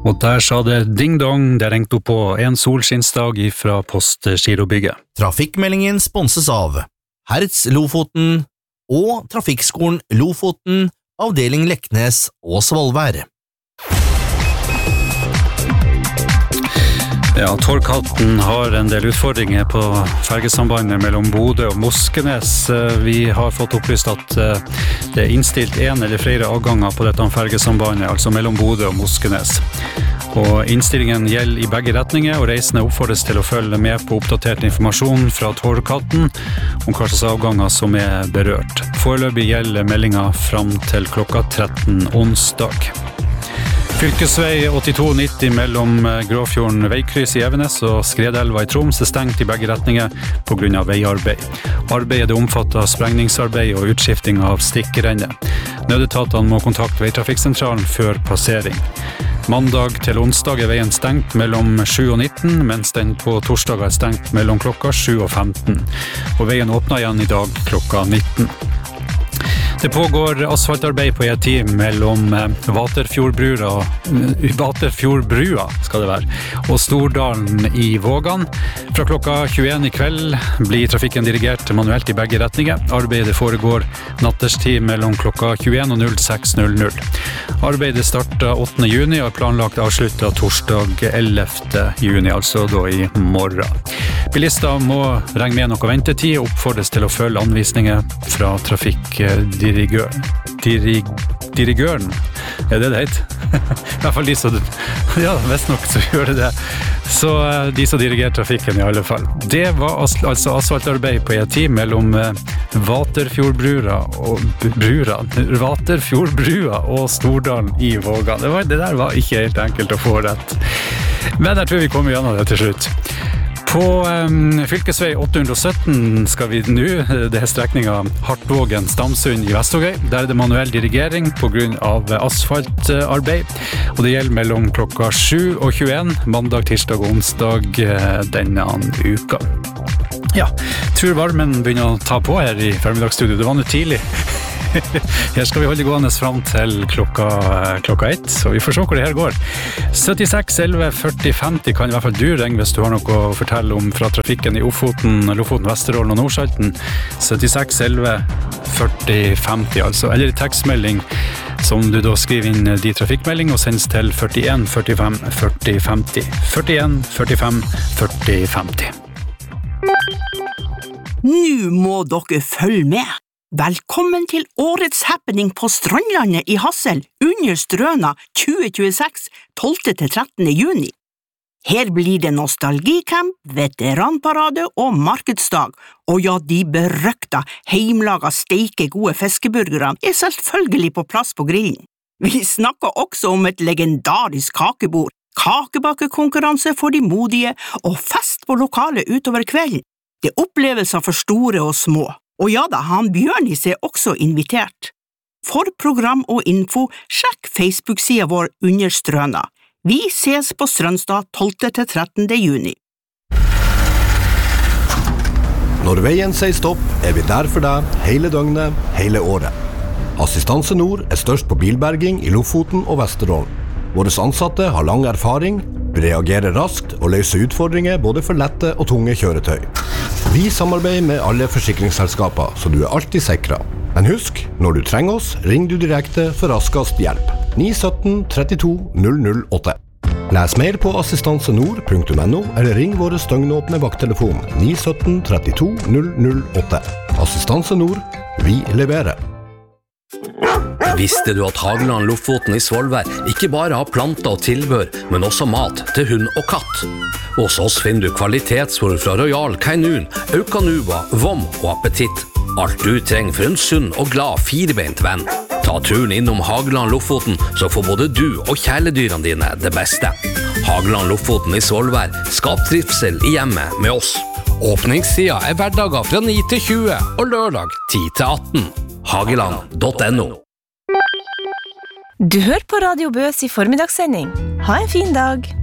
Og der sa det ding-dong, det ringte opp på en solskinnsdag fra Postgirobygget. Trafikkmeldingen sponses av Hertz Lofoten og Trafikkskolen Lofoten, avdeling Leknes og Svolvær. Ja, Torghatten har en del utfordringer på fergesambandet mellom Bodø og Moskenes. Vi har fått opplyst at det er innstilt en eller flere avganger på dette fergesambandet, altså mellom Bodø og Moskenes. Og innstillingen gjelder i begge retninger, og reisende oppfordres til å følge med på oppdatert informasjon fra Torghatten om hva slags avganger som er berørt. Foreløpig gjelder meldingen fram til klokka 13 onsdag. Fylkesvei 8290 mellom Gråfjorden veikryss i Evenes og Skredelva i Troms er stengt i begge retninger på grunn av veiarbeid. Arbeidet omfatter sprengningsarbeid og utskifting av stikkrenner. Nødetatene må kontakte veitrafikksentralen før passering. Mandag til onsdag er veien stengt mellom 7 og 19, mens den på torsdag er stengt mellom klokka 7 og 15. Og veien åpner igjen i dag klokka 19. Det pågår asfaltarbeid på E10 mellom Vaterfjordbrua skal det være, og Stordalen i Vågan. Fra klokka 21 i kveld blir trafikken dirigert manuelt i begge retninger. Arbeidet foregår natterstid mellom klokka 21 og 06:00. Arbeidet starter 8. juni og er planlagt avsluttet torsdag 11. juni, altså da i morgen. Bilister må regne med noe ventetid og oppfordres til å følge anvisninger fra trafikkdirigøren. Er det heter? I hvert fall de som, ja, visst nok så gjør det det. Så de som dirigerer trafikken i alle fall. Det var altså asfaltarbeid på E10 mellom Vaterfjordbrua og Stordalen i Vågan. Det der var ikke helt enkelt å få rett. Men jeg tror vi kommer gjennom det til slutt. På fylkesvei 817 skal vi nå, det er strekningen Hartvågen-Stamsund i Vestvågøy. Der er det manuell dirigering på grunn av asfaltarbeid, og det gjelder mellom klokka 7 og 21, mandag, tirsdag og onsdag denne uka. Ja, tror varmen begynner å ta på her i formiddagsstudio. Det var nå tidlig. Her skal vi holde gående frem til klokka 1, så vi får se hvor det her går. 76 11 40 50 kan i hvert fall du ringe hvis du har noe å fortelle om fra trafikken i Lofoten, Vesterålen og Nordsalten. 76 11 40 50 altså, eller tekstmelding som du da skriver inn din trafikkmelding og sendes til 41 45 40 50. 41 45 40 50. Nå må dere følge med. Velkommen til årets happening på Strandlandet i Hassel under Strøna 2026, 12-13. juni. Her blir det nostalgicamp, veteranparade og markedsdag, og ja, de berøkta, heimlaga, steike gode fiskeburgerne er selvfølgelig på plass på grillen. Vi snakker også om et legendarisk kakebord, kakebakekonkurranse for de modige og fest på lokalet utover kvelden. Det er opplevelser for store og små. Og ja da, han Bjørnis er også invitert. For program og info, sjekk Facebook-siden vår under Strøna. Vi ses på Strønstad 12-13. juni. Når veien sier stopp, er vi der for deg hele døgnet, hele året. Assistanse Nord er størst på bilberging i Lofoten og Vesterålen. Våre ansatte har lang erfaring, reagerer raskt og løser utfordringer både for lette og tunge kjøretøy. Vi samarbeider med alle forsikringsselskaper, så du er alltid sikret. Men husk, når du trenger oss, ring du direkte for raskest hjelp. 917 32 008. Les mer på assistansenord.no eller ring våre støgnåpne vakttelefon 917 32 008. Assistanse Nord, vi leverer. Visste du at Hageland Lofoten i Svolvær ikke bare har planter og tilbør, men også mat til hund og katt? Hos oss finner du kvalitetsfôr fra Royal Canin, Aucanuva, Vom og Appetitt. Alt du trenger for en sunn og glad firebeint venn. Ta turen innom Hageland Lofoten, så får både du og kjæledyrene dine det beste. Hageland Lofoten i Svolvær, skap trivsel i hjemmet med oss. Åpningstida er hverdager fra 9 til 20 og lørdag 10 til 18. Hageland.no. Du hører på Radio Bøs i formiddagssending. Ha en fin dag.